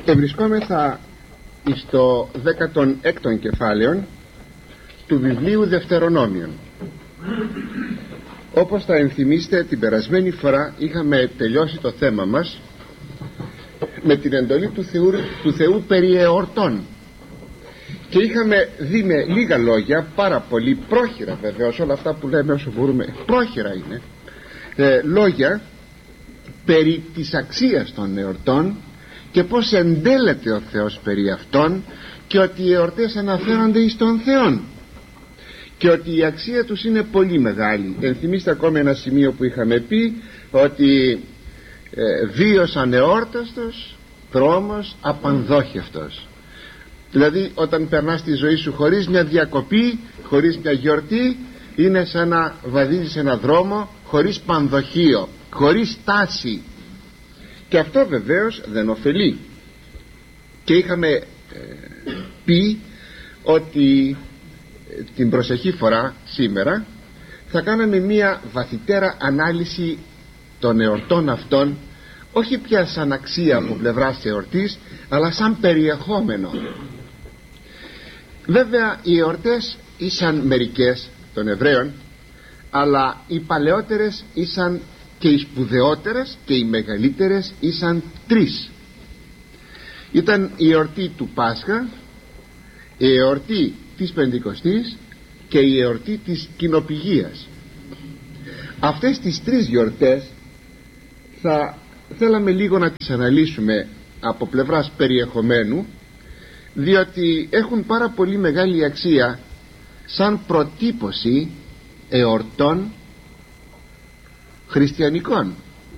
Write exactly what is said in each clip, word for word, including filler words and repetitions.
Ευρισκόμεθα στο δέκατον έκτον κεφάλαιο του βιβλίου Δευτερονόμιον. Όπως θα ενθυμίστε, την περασμένη φορά είχαμε τελειώσει το θέμα μας με την εντολή του Θεού, του Θεού περί εορτών, και είχαμε δει με λίγα λόγια, πάρα πολύ πρόχειρα βεβαίως, όλα αυτά που λέμε όσο μπορούμε πρόχειρα είναι, ε, λόγια περί της αξίας των εορτών και πως εντέλεται ο Θεός περί αυτών, και ότι οι εορτές αναφέρονται εις τον Θεόν και ότι η αξία τους είναι πολύ μεγάλη. Ενθυμίστε ακόμη ένα σημείο που είχαμε πει, ότι ε, βίος ανεόρταστος, δρόμος απανδόχευτος. Δηλαδή όταν περνάς τη ζωή σου χωρίς μια διακοπή, χωρίς μια γιορτή, είναι σαν να βαδίζεις ένα δρόμο χωρίς πανδοχείο, χωρίς τάση, και αυτό βεβαίως δεν ωφελεί. Και είχαμε ε, πει ότι ε, την προσεχή φορά σήμερα θα κάναμε μία βαθυτέρα ανάλυση των εορτών αυτών, όχι πια σαν αξία από πλευράς εορτής, αλλά σαν περιεχόμενο. Βέβαια οι εορτές ήσαν μερικές των Εβραίων, αλλά οι παλαιότερες ήσαν, και οι σπουδαιότερες και οι μεγαλύτερες ήσαν τρεις. Ήταν η εορτή του Πάσχα, η εορτή της Πεντηκοστής και η εορτή της Κοινοπηγίας. Αυτές τις τρεις γιορτές θα θέλαμε λίγο να τις αναλύσουμε από πλευράς περιεχομένου, διότι έχουν πάρα πολύ μεγάλη αξία σαν προτύπωση εορτών χριστιανικών.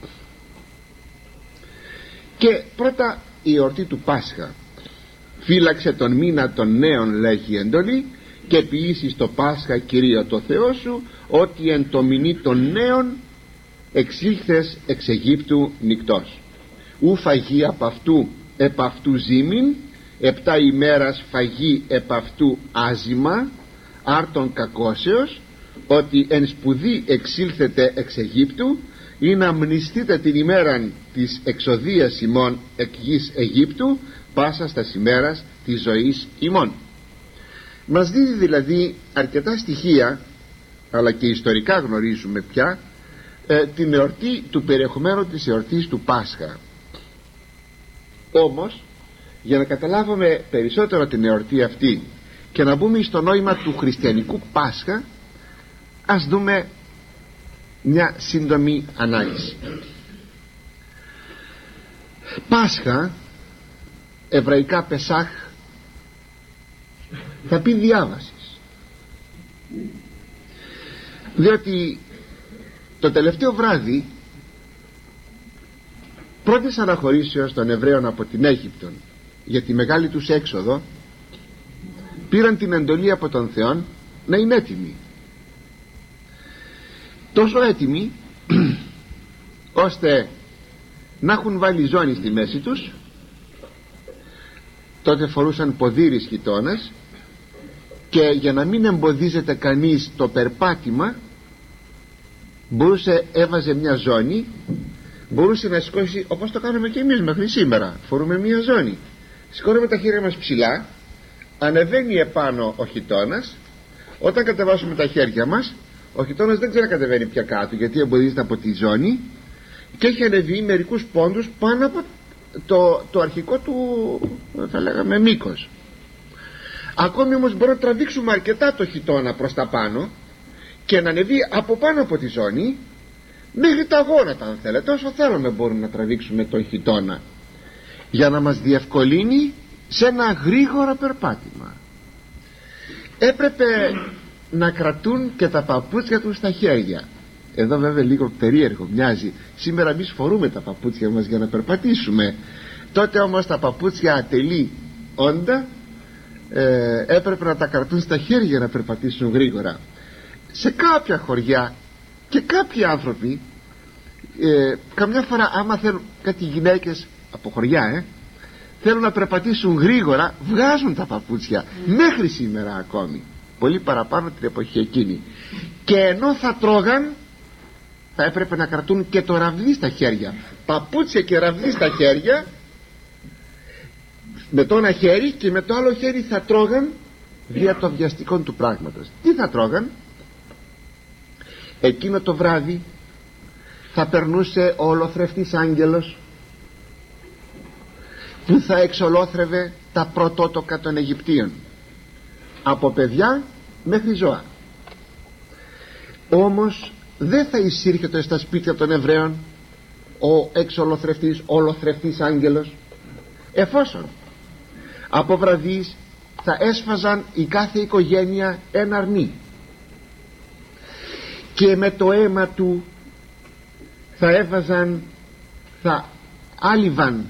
Και πρώτα η εορτή του Πάσχα. Φύλαξε τον μήνα των νέων, λέγει η εντολή, και ποιήσεις το Πάσχα Κυρίω το Θεό σου, ότι εν το μηνύ των νέων εξήλθες εξ Αιγύπτου νυκτός. Ου φαγή απ' αυτού επ' αυτού ζήμην, επτά ημέρας φαγή επ' αυτού άζημα, άρτον κακώσεως, ότι εν σπουδή εξήλθετε εξ Αιγύπτου, ή να μνηστείτε την ημέραν της εξοδείας ημών εκ γης Αιγύπτου, πάσα στα ημέρας της ζωής ημών. Μας δίδει δηλαδή αρκετά στοιχεία, αλλά και ιστορικά γνωρίζουμε πια ε, την εορτή, του περιεχομένου της εορτής του Πάσχα. Όμως για να καταλάβουμε περισσότερο την εορτή αυτή και να μπούμε στο νόημα του χριστιανικού Πάσχα, ας δούμε μια σύντομη ανάλυση. Πάσχα, εβραϊκά Πεσάχ, θα πει διάβασης, διότι το τελευταίο βράδυ πρώτης αναχωρήσεως των Εβραίων από την Αίγυπτον για τη μεγάλη τους έξοδο, πήραν την εντολή από τον Θεό να είναι έτοιμοι, τόσο έτοιμοι ώστε να έχουν βάλει ζώνη στη μέση τους. Τότε φορούσαν ποδήρης χιτώνας, και για να μην εμποδίζεται κανείς το περπάτημα, μπορούσε, έβαζε μια ζώνη, μπορούσε να σηκώσει, όπως το κάνουμε και εμείς μέχρι σήμερα. Φορούμε μια ζώνη, σηκώνουμε τα χέρια μας ψηλά, ανεβαίνει επάνω ο χιτώνας. Όταν κατεβάσουμε τα χέρια μας, ο χιτώνας δεν ξέρει να κατεβαίνει πια κάτω, γιατί εμποδίζεται από τη ζώνη, και έχει ανεβεί μερικούς πόντους πάνω από το, το αρχικό του, θα λέγαμε, μήκος. Ακόμη όμως μπορούμε να τραβήξουμε αρκετά το χιτώνα προς τα πάνω και να ανεβεί από πάνω από τη ζώνη μέχρι τα γόνατα, αν θέλετε. Όσο θέλουμε μπορούμε να τραβήξουμε τον χιτώνα, για να μας διευκολύνει σε ένα γρήγορο περπάτημα. Έπρεπε να κρατούν και τα παπούτσια τους στα χέρια. Εδώ βέβαια λίγο περίεργο μοιάζει, σήμερα εμείς φορούμε τα παπούτσια μας για να περπατήσουμε. Τότε όμως τα παπούτσια ατελεί όντα, ε, έπρεπε να τα κρατούν στα χέρια για να περπατήσουν γρήγορα. Σε κάποια χωριά και κάποιοι άνθρωποι, ε, καμιά φορά άμα θέλουν, κάτι γυναίκες από χωριά ε, θέλουν να περπατήσουν γρήγορα, βγάζουν τα παπούτσια, mm. μέχρι σήμερα ακόμη, πολύ παραπάνω την εποχή εκείνη. Και ενώ θα τρώγαν, θα έπρεπε να κρατούν και το ραβδί στα χέρια, παπούτσια και ραβδί στα χέρια, με το ένα χέρι και με το άλλο χέρι θα τρώγαν δια το βιαστικών του πράγματος. Τι θα τρώγαν? Εκείνο το βράδυ θα περνούσε ο ολοθρευτής άγγελος που θα εξολόθρευε τα πρωτότοκα των Αιγυπτίων, από παιδιά μέχρι ζώα. Όμως δεν θα εισήρχεται στα σπίτια των Εβραίων ο εξολοθρευτής, ολοθρευτής άγγελος, εφόσον από βραδείς θα έσφαζαν η κάθε οικογένεια ένα αρνί και με το αίμα του θα έβαζαν, θα άλυβαν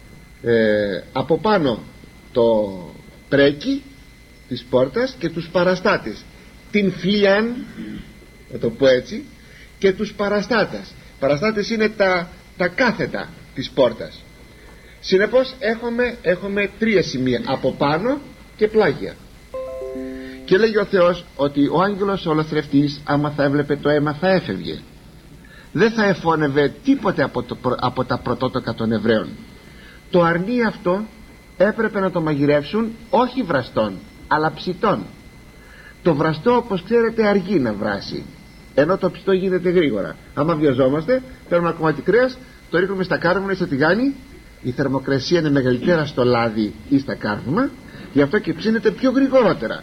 ε, από πάνω το πρέκι της πόρτας και τους παραστάτες, την φλιάν, να το πω έτσι, και τους παραστάτες. Παραστάτες είναι τα, τα κάθετα της πόρτας. Συνεπώς έχουμε, έχουμε τρία σημεία, από πάνω και πλάγια. Και λέγει ο Θεός ότι ο άγγελος ολοθρευτής, άμα θα έβλεπε το αίμα, θα έφευγε, δεν θα εφώνευε τίποτε από, το, από τα πρωτότοκα των Εβραίων. Το αρνί αυτό έπρεπε να το μαγειρεύσουν όχι βραστών αλλά ψητών. Το βραστό, όπως ξέρετε, αργεί να βράσει, ενώ το ψητό γίνεται γρήγορα. Άμα βιαζόμαστε, παίρνουμε ένα κομμάτι κρέας, το ρίχνουμε στα κάρβουνα ή στο τηγάνι. Η θερμοκρασία είναι μεγαλύτερα στο λάδι ή στα κάρβουνα, γι' αυτό και ψήνεται πιο γρηγορότερα.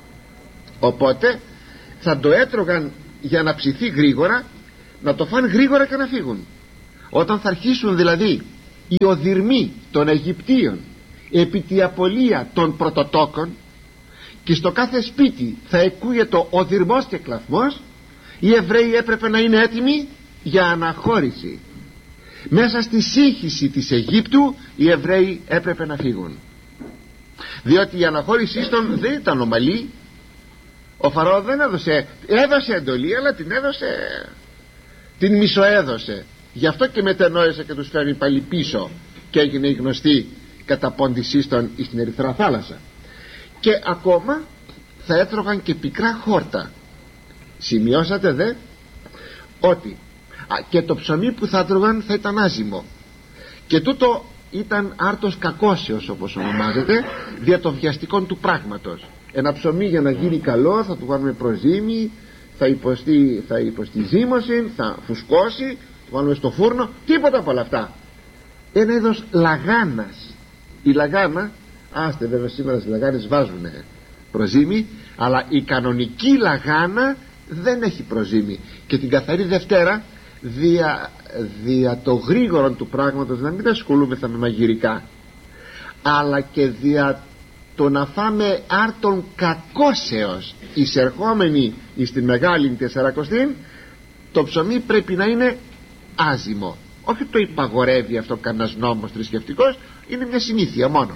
Οπότε θα το έτρωγαν για να ψηθεί γρήγορα, να το φάνε γρήγορα και να φύγουν. Όταν θα αρχίσουν δηλαδή οι οδυρμοί των Αιγυπτίων επί τη απολία των πρωτοτόκων και στο κάθε σπίτι θα ακούγεται ο δυρμός και κλαθμός, οι Εβραίοι έπρεπε να είναι έτοιμοι για αναχώρηση. Μέσα στη σύγχυση της Αιγύπτου οι Εβραίοι έπρεπε να φύγουν, διότι η αναχώρησή των δεν ήταν ομαλή. Ο Φαραώ δεν έδωσε, έδωσε εντολή, αλλά την έδωσε, την μισοέδωσε. Γι' αυτό και μετενόησε και τους φέρνει πάλι πίσω και έγινε η γνωστή καταπώντησή των στην Ερυθρά θάλασσα. Και ακόμα θα έτρωγαν και πικρά χόρτα. Σημειώσατε δε ότι α, και το ψωμί που θα έτρωγαν θα ήταν άζυμο, και τούτο ήταν άρτος κακώσεως, όπως ονομάζεται, δια των βιαστικών του πράγματος. Ένα ψωμί για να γίνει καλό θα του βάλουμε προζύμι, θα υποστεί, θα υποστεί ζύμωση, θα φουσκώσει, το βάλουμε στο φούρνο, τίποτα από όλα αυτά. Ένα είδος λαγάνας. Η λαγάνα, άστε βέβαια σήμερα στις λαγάνες βάζουν προζύμι, αλλά η κανονική λαγάνα δεν έχει προζύμι. Και την καθαρή Δευτέρα, δια, δια το γρήγορο του πράγματος, να μην ασχολούμεθα με μαγειρικά, αλλά και δια το να φάμε άρτων κακώσεως εισερχόμενοι στην Μεγάλη Τεσσαρακοστήν, το ψωμί πρέπει να είναι άζυμο. Όχι το υπαγορεύει αυτό κανένας νόμος θρησκευτικός, είναι μια συνήθεια μόνο.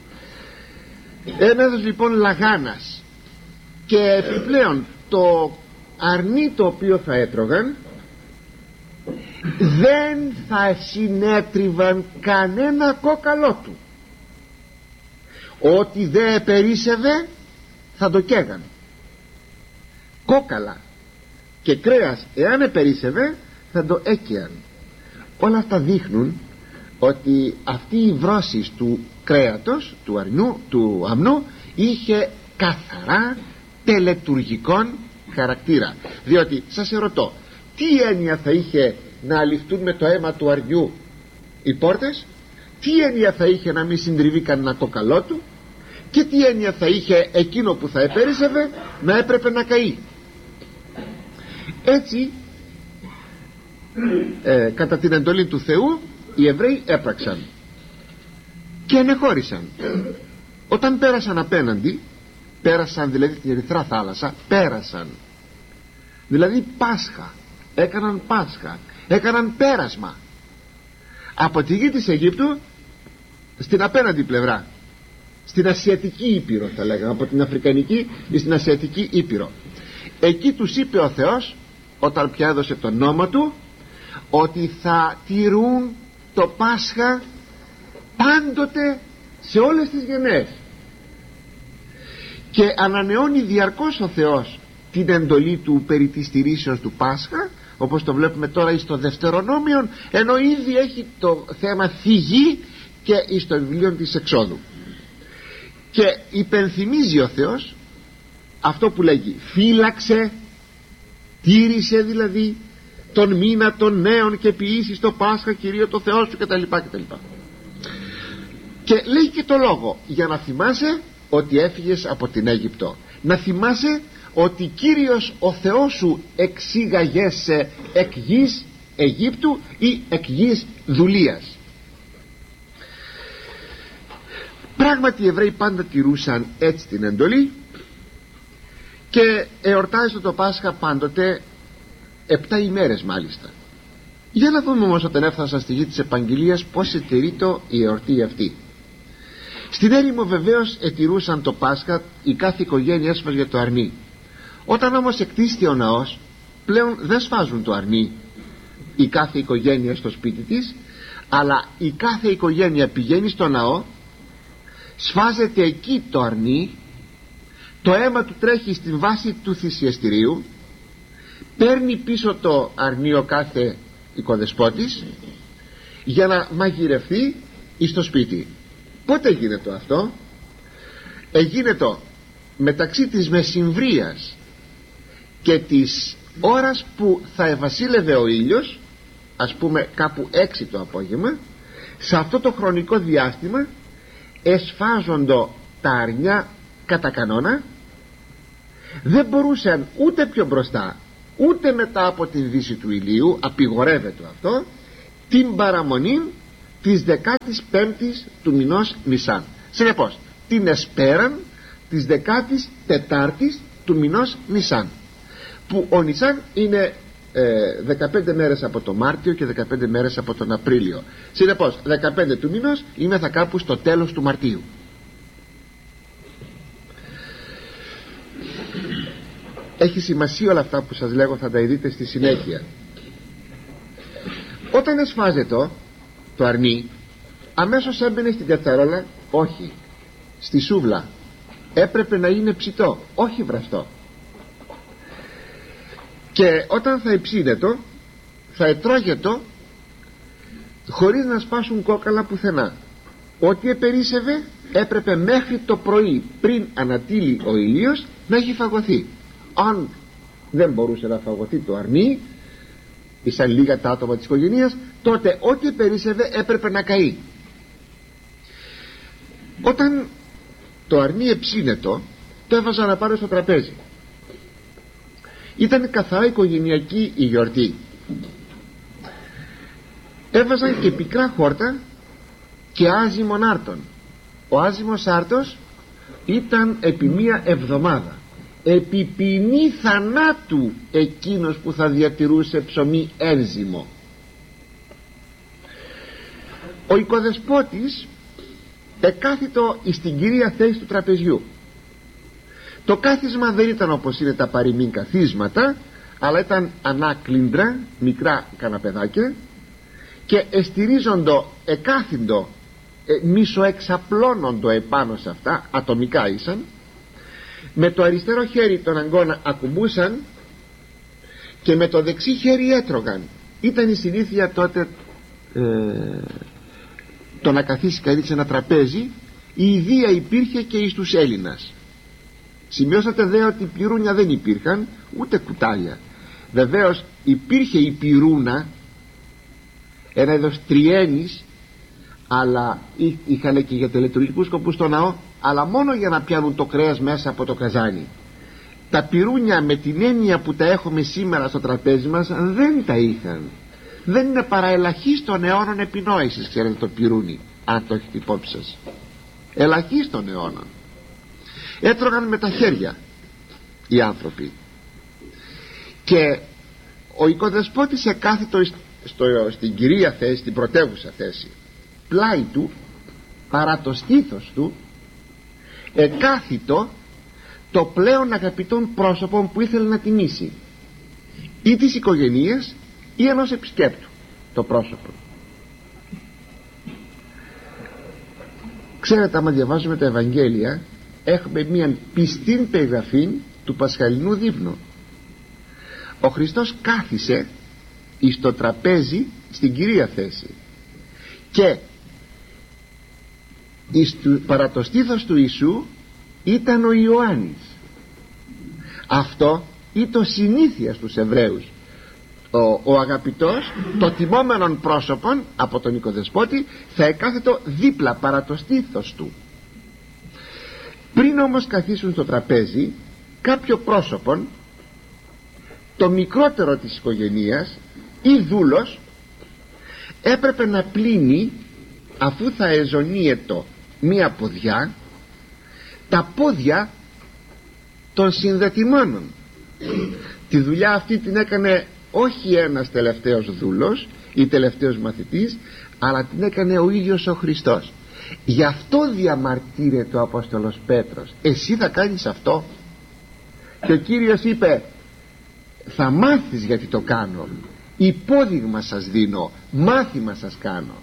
Ένα είδος λοιπόν λαγάνας. Και επιπλέον το αρνί το οποίο θα έτρωγαν δεν θα συνέτριβαν κανένα κόκαλό του. Ό,τι δεν περίσσευε θα το καίγαν. Κόκαλα και κρέας εάν επερίσσευε θα το έκαιαν. Όλα αυτά δείχνουν ότι αυτή η βρώση του κρέατος, του αρνού, του αμνού, είχε καθαρά τελετουργικών χαρακτήρα. Διότι σας ερωτώ, τι έννοια θα είχε να αληφθούν με το αίμα του αρνιού οι πόρτες, τι έννοια θα είχε να μην συντριβεί κανένα κοκαλό του, και τι έννοια θα είχε εκείνο που θα επέρισσευε να έπρεπε να καεί. Έτσι ε, κατά την εντολή του Θεού οι Εβραίοι έπραξαν και ενεχώρησαν. Όταν πέρασαν απέναντι, πέρασαν δηλαδή την Ερυθρά θάλασσα, πέρασαν δηλαδή Πάσχα, έκαναν Πάσχα, έκαναν πέρασμα από τη γη της Αιγύπτου στην απέναντι πλευρά, στην Ασιατική Ήπειρο θα λέγαμε, από την Αφρικανική στην Ασιατική Ήπειρο. Εκεί τους είπε ο Θεός, όταν πια έδωσε τον νόμο του, ότι θα τηρούν το Πάσχα πάντοτε σε όλες τις γενναίες. Και ανανεώνει διαρκώς ο Θεός την εντολή του περί της τηρήσεως του Πάσχα, όπως το βλέπουμε τώρα εις το Δευτερονόμιον, ενώ ήδη έχει το θέμα θυγεί και εις το βιβλίο της Εξόδου. και υπενθυμίζει ο Θεός αυτό που λέγει: φύλαξε, τήρησε δηλαδή τον μήνα των νέων και ποιήσεις το Πάσχα Κυρίω το Θεό σου κτλ, κτλ. Και λέει και το λόγο για να θυμάσαι ότι έφυγες από την Αίγυπτο, να θυμάσαι ότι Κύριος ο Θεός σου εξήγαγεσαι εκ γης Αιγύπτου ή εκ γης δουλείας. Πράγματι οι Εβραίοι πάντα τηρούσαν έτσι την εντολή και εορτάζεται το Πάσχα πάντοτε επτά ημέρες μάλιστα. Για να δούμε όμως όταν έφτασαν στη γη της Επαγγελίας πως ετηρείτο η εορτή αυτή. Στην έρημο βεβαίως ετηρούσαν το Πάσχα, η κάθε οικογένεια έσφαζε το αρνί. Όταν όμως εκτίστηκε ο ναός, πλέον δεν σφάζουν το αρνί η κάθε οικογένεια στο σπίτι της, αλλά η κάθε οικογένεια πηγαίνει στο ναό, σφάζεται εκεί το αρνί, το αίμα του τρέχει στην βάση του θυσιαστηρίου, παίρνει πίσω το αρνί ο κάθε οικοδεσπότης για να μαγειρευτεί στο σπίτι. Πότε γίνεται αυτό? Εγίνεται μεταξύ της μεσημβρίας και της ώρας που θα ευασίλευε ο ήλιος, ας πούμε κάπου έξι το απόγευμα. Σε αυτό το χρονικό διάστημα εσφάζονται τα αρνιά κατά κανόνα. Δεν μπορούσαν ούτε πιο μπροστά ούτε μετά από την δύση του ηλίου, απειγορεύεται αυτό, την παραμονή της δεκάτης πέμπτης του μηνός Νισάν. Συνεπώς την εσπέραν της δεκάτης τετάρτης του μηνός Νισάν, που ο Νισάν είναι ε, δεκαπέντε μέρες από το Μάρτιο και δεκαπέντε μέρες από τον Απρίλιο. Συνεπώς δεκαπέντε του μηνός είμαι θα κάπου στο τέλος του Μαρτίου. Έχει σημασία όλα αυτά που σας λέγω, θα τα ειδείτε στη συνέχεια. Όταν εσφάζεται το αρνί, αμέσως έμπαινε στην κατσαρόλα? Όχι, στη σούβλα. Έπρεπε να είναι ψητό, όχι βραστό. Και όταν θα εψίνετο, θα ετρώγετο χωρίς να σπάσουν κόκαλα πουθενά. Ό,τι επερίσευε έπρεπε μέχρι το πρωί, πριν ανατείλει ο ήλιος, να έχει φαγωθεί. Αν δεν μπορούσε να φαγωθεί το αρνί, ήσαν λίγα τα άτομα της οικογένειας, τότε ό,τι περίσευε έπρεπε να καεί. Όταν το αρνί εψίνετο, το έβαζα να πάρει στο τραπέζι. Ήταν καθαρά οικογενειακή η γιορτή. Έβαζαν και πικρά χόρτα και άζυμον άρτων. Ο άζυμος άρτος ήταν επί μία εβδομάδα, επί ποινή θανάτου εκείνος που θα διατηρούσε ψωμί ένζυμο. Ο οικοδεσπότης εκάθιτο στην κυρία θέση του τραπεζιού. Το κάθισμα δεν ήταν όπως είναι τα παροιμήν καθίσματα, αλλά ήταν ανάκλυντρα, μικρά καναπεδάκια, και εστηρίζοντο εκάθιντο, ε, μισοεξαπλώνοντο επάνω σε αυτά, ατομικά ήσαν, με το αριστερό χέρι τον αγκώνα ακουμπούσαν και με το δεξί χέρι έτρωγαν. Ήταν η συνήθεια τότε ε, το να καθίσει κανείς σε ένα τραπέζι. Η ιδέα υπήρχε και εις τους Έλληνας. Σημειώσατε δε ότι πυρούνια δεν υπήρχαν, ούτε κουτάλια. Βεβαίως υπήρχε η πυρούνα, ένα είδος τριένης, αλλά είχαν και για τελετουργικούς σκοπούς στο ναό, αλλά μόνο για να πιάνουν το κρέας μέσα από το καζάνι. Τα πυρούνια με την έννοια που τα έχουμε σήμερα στο τραπέζι μας δεν τα είχαν. Δεν είναι παρά ελαχίστων αιώνων επινόησης, ξέρετε, το πυρούνι, αν το έχετε υπόψη σας. Ελαχίστων αιώνων. Έτρωγαν με τα χέρια οι άνθρωποι. Και ο οικοδεσπότης εκάθιτο στο, στην κυρία θέση, στην πρωτεύουσα θέση, πλάι του, παρά το στήθος του, εκάθιτο το πλέον αγαπητόν πρόσωπο που ήθελε να τιμήσει, ή της οικογένειας ή ενός επισκέπτου το πρόσωπο. Ξέρετε, άμα διαβάζουμε τα Ευαγγέλια, έχουμε μια πιστήν περιγραφή του Πασχαλινού δείπνου. Ο Χριστός κάθισε εις το τραπέζι στην κυρία θέση και παρά το στήθος του Ιησού ήταν ο Ιωάννης. Αυτό ήταν συνήθεια στους Εβραίους. Ο, ο αγαπητός, το τιμόμενον πρόσωπον από τον οικοδεσπότη θα εκάθετο δίπλα παρά το στήθος του. Πριν όμως καθίσουν στο τραπέζι, κάποιο πρόσωπον, το μικρότερο της οικογένειας ή δούλος, έπρεπε να πλύνει, αφού θα εζωνίετο μία ποδιά, τα πόδια των συνδετημόνων. Τη δουλειά αυτή την έκανε όχι ένας τελευταίος δούλος ή τελευταίος μαθητής, αλλά την έκανε ο ίδιος ο Χριστός. Γι' αυτό διαμαρτύρεται ο Απόστολος Πέτρος, εσύ θα κάνεις αυτό? Και ο Κύριος είπε, θα μάθεις γιατί το κάνω, υπόδειγμα σας δίνω, μάθημα σας κάνω.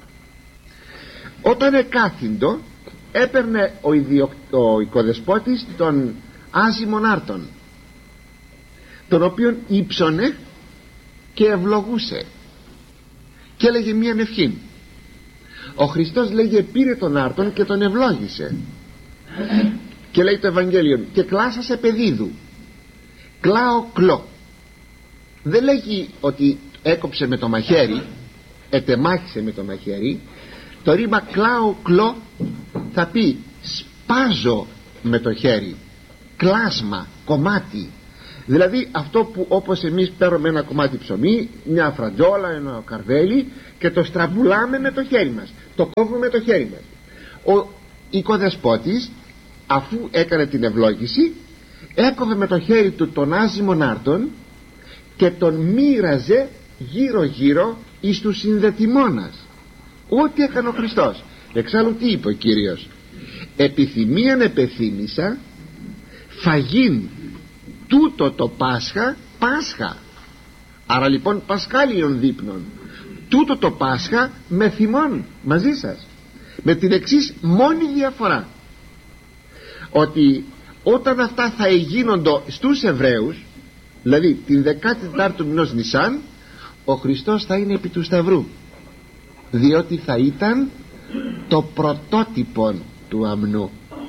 Όταν εκάθυντο έπαιρνε ο, ιδιοκ... ο οικοδεσπότης τον άζυμον άρτον, τον οποίον ύψωνε και ευλογούσε και έλεγε μία ευχή. Ο Χριστός λέγε πήρε τον άρτον και τον ευλόγησε, και λέει το Ευαγγέλιο, και κλάσασε παιδίδου, κλάω κλώ. Δεν λέγει ότι έκοψε με το μαχαίρι, ετεμάχισε με το μαχαίρι. Το ρήμα κλάω κλώ θα πει σπάζω με το χέρι, κλάσμα, κομμάτι. Δηλαδή αυτό που όπως εμείς παίρνουμε ένα κομμάτι ψωμί, μια φραντζόλα, ένα καρβέλι, και το στραβουλάμε με το χέρι μας, το κόβουμε με το χέρι μας. Ο οικοδεσπότης, αφού έκανε την ευλόγηση, έκοβε με το χέρι του τον άζυμον άρτον και τον μοίραζε γύρω γύρω εις τους συνδετημόνας. Ό,τι έκανε ο Χριστός. Εξάλλου τι είπε ο Κύριος? Επιθυμίαν επεθύμησα, φαγήν τούτο το Πάσχα, Πάσχα. Άρα λοιπόν πασχάλιον δείπνων, τούτο το Πάσχα με θυμών μαζί σας, με την εξής μόνη διαφορά, ότι όταν αυτά θα εγίνοντο στους Εβραίους, δηλαδή την δεκάτη τετάρτου μηνός Νισάν, ο Χριστός θα είναι επί του σταυρού, διότι θα ήταν το πρωτότυπον του αμνού,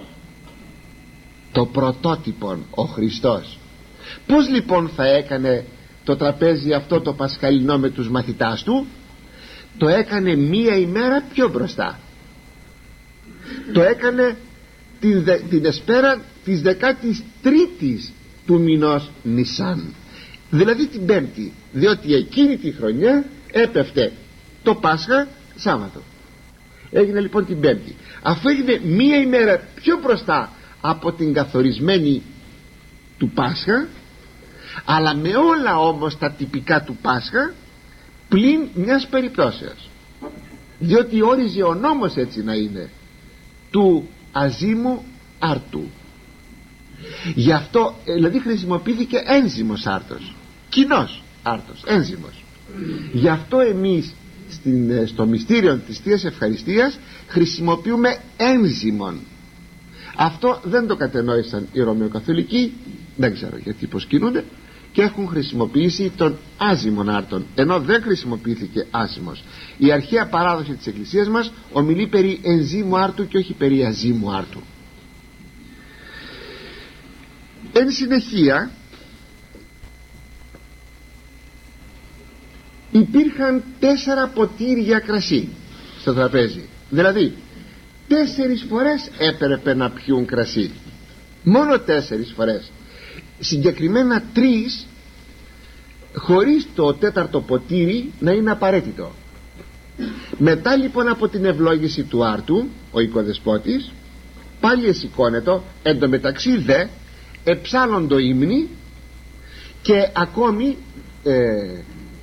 το πρωτότυπον ο Χριστός. Πώς λοιπόν θα έκανε το τραπέζι αυτό το πασχαλινό με τους μαθητάς του? Το έκανε μία ημέρα πιο μπροστά, το έκανε την, δε, την εσπέρα της δεκάτης τρίτης του μηνός Νισάν, δηλαδή την Πέμπτη, διότι εκείνη τη χρονιά έπεφτε το Πάσχα Σάββατο. Έγινε λοιπόν την Πέμπτη. Αφού έγινε μία ημέρα πιο μπροστά από την καθορισμένη του Πάσχα, αλλά με όλα όμως τα τυπικά του Πάσχα, πλην μιας περιπτώσεως, διότι όριζε ο νόμος έτσι να είναι, του αζήμου άρτου. Γι' αυτό δηλαδή χρησιμοποιήθηκε ένζυμος άρτος, κοινός άρτος, ένζυμος. Γι' αυτό εμείς στην, στο μυστήριο της Θείας Ευχαριστίας χρησιμοποιούμε ένζυμον. Αυτό δεν το κατενόησαν οι Ρωμαιοκαθολικοί, δεν ξέρω γιατί πως κινούνται, και έχουν χρησιμοποιήσει τον άζυμον άρτον, ενώ δεν χρησιμοποιήθηκε άζυμος. Η αρχαία παράδοση της Εκκλησίας μας ομιλεί περί ενζήμου άρτου και όχι περί αζήμου άρτου. Εν συνεχεία υπήρχαν τέσσερα ποτήρια κρασί στο τραπέζι, δηλαδή τέσσερις φορές έπρεπε να πιούν κρασί, μόνο τέσσερις φορές, συγκεκριμένα τρεις, χωρίς το τέταρτο ποτήρι να είναι απαραίτητο. Μετά λοιπόν από την ευλόγηση του άρτου, ο οικοδεσπότης πάλι εσηκώνετο, εντωμεταξύ δε εψάλλον το ύμνη και ακόμη ε,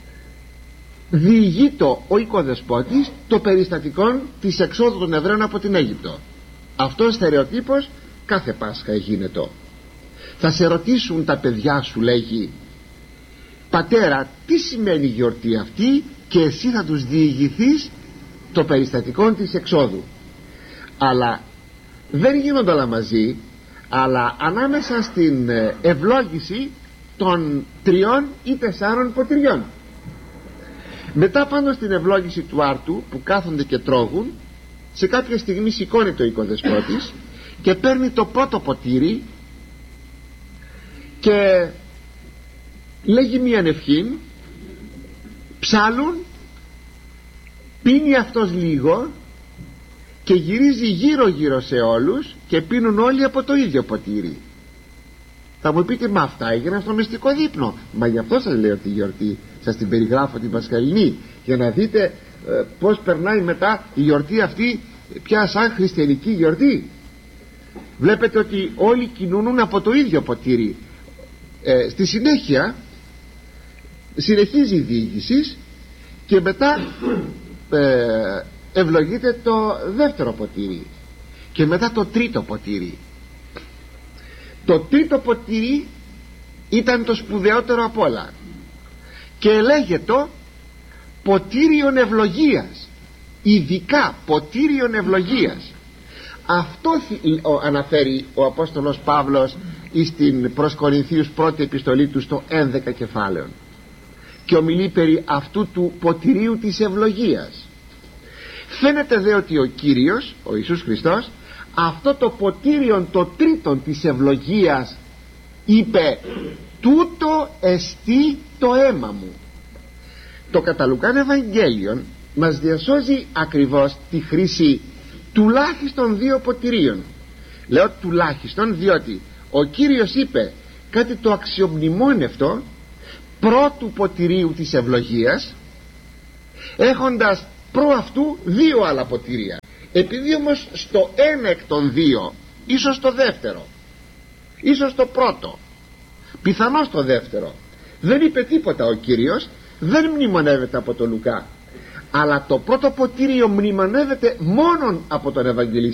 διηγείτο ο οικοδεσπότης το περιστατικό της εξόδου των Εβραίων από την Αίγυπτο. Αυτός στερεοτύπος κάθε Πάσχα γίνεται. Θα σε ρωτήσουν τα παιδιά σου, λέγει, πατέρα, τι σημαίνει η γιορτή αυτή, και εσύ θα τους διηγηθείς το περιστατικό της εξόδου. Αλλά δεν γίνονται όλα μαζί, αλλά ανάμεσα στην ευλόγηση των τριών ή τεσσάρων ποτηριών. Μετά πάνω στην ευλόγηση του άρτου που κάθονται και τρώγουν, σε κάποια στιγμή σηκώνει το οικοδεσπότης και παίρνει το πρώτο ποτήρι και λέγει μια ευχή, ψάλουν, πίνει αυτός λίγο και γυρίζει γύρω γύρω σε όλους και πίνουν όλοι από το ίδιο ποτήρι. Θα μου πείτε, μα αυτά έγιναν στο μυστικό δείπνο. Μα γι' αυτό σας λέω τη γιορτή, σας την περιγράφω την Πασχαλινή, για να δείτε ε, πως περνάει μετά η γιορτή αυτή πια σαν χριστιανική γιορτή. Βλέπετε ότι όλοι κινούν από το ίδιο ποτήρι. ε, στη συνέχεια συνεχίζει η διοίκηση και μετά ε, ευλογείται το δεύτερο ποτήρι και μετά το τρίτο ποτήρι. Το τρίτο ποτήρι ήταν το σπουδαιότερο απ' όλα και λέγεται ποτήριον ευλογίας, ειδικά ποτήριον ευλογίας. Αυτό αναφέρει ο Απόστολος Παύλος στην προς Κορινθίους πρώτη επιστολή του στο έντεκα κεφάλαιο και ομιλεί περί αυτού του ποτηρίου της ευλογίας. Φαίνεται δε ότι ο Κύριος, ο Ιησούς Χριστός, αυτό το ποτήριον το τρίτον της ευλογίας είπε, τούτο εστί το αίμα μου. Το κατά Λουκάν Ευαγγέλιον μας διασώζει ακριβώς τη χρήση τουλάχιστον δύο ποτηρίων. Λέω τουλάχιστον διότι ο Κύριος είπε κάτι το αξιομνημόνευτο πρώτου ποτηρίου της ευλογίας, έχοντας προ αυτού δύο άλλα ποτήρια. Επειδή όμως στο ένα εκ των δύο, ίσως το δεύτερο, ίσως το πρώτο, πιθανώς το δεύτερο, δεν είπε τίποτα ο Κύριος, δεν μνημονεύεται από τον Λουκά, αλλά το πρώτο ποτήριο μνημονεύεται μόνον από τον Ευαγγελιστή